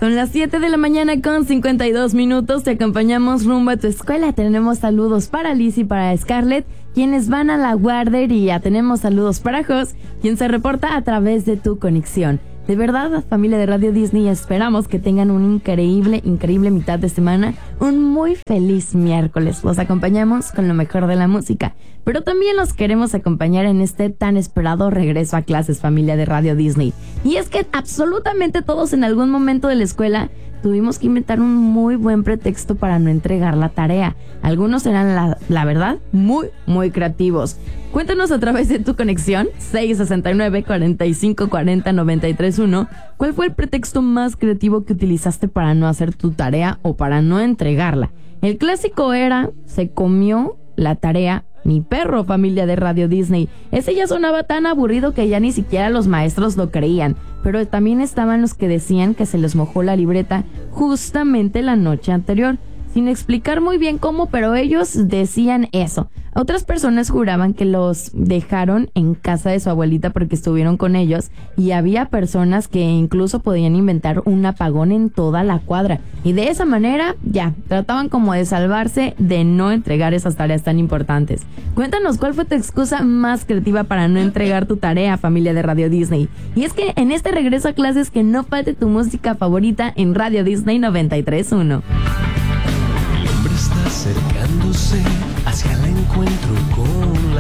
Son las 7 de la mañana con 52 minutos. Te acompañamos rumbo a tu escuela. Tenemos saludos para Liz y para Scarlett, quienes van a la guardería. Tenemos saludos para Jos, quien se reporta a través de tu conexión. De verdad, familia de Radio Disney, esperamos que tengan un increíble mitad de semana, un muy feliz miércoles. Los acompañamos con lo mejor de la música, pero también los queremos acompañar en este tan esperado regreso a clases, familia de Radio Disney. Y es que absolutamente todos en algún momento de la escuela tuvimos que inventar un muy buen pretexto para no entregar la tarea. Algunos eran, la verdad, muy creativos. Cuéntanos a través de tu conexión 669-4540-931 cuál fue el pretexto más creativo que utilizaste para no hacer tu tarea o para no entregarla. El clásico era: se comió la tarea mi perro, familia de Radio Disney. Ese ya sonaba tan aburrido que ya ni siquiera los maestros lo creían. Pero también estaban los que decían que se les mojó la libreta justamente la noche anterior, sin explicar muy bien cómo, pero ellos decían eso. Otras personas juraban que los dejaron en casa de su abuelita porque estuvieron con ellos, y había personas que incluso podían inventar un apagón en toda la cuadra, y de esa manera ya trataban como de salvarse de no entregar esas tareas tan importantes. Cuéntanos cuál fue tu excusa más creativa para no entregar tu tarea, familia de Radio Disney. Y es que en este regreso a clases, que no falte tu música favorita en Radio Disney 93.1. Acercándose hacia el encuentro con